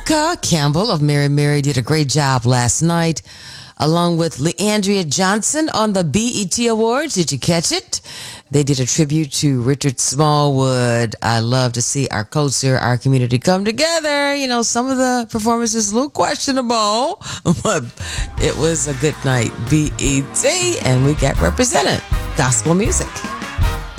Jessica Campbell of Mary Mary did a great job last night, along with Leandria Johnson on the BET Awards. Did you catch it? They did a tribute to Richard Smallwood. I love to see our culture, our community come together. You know, some of the performances a little questionable, but it was a good night. BET, and we got represented. Gospel music.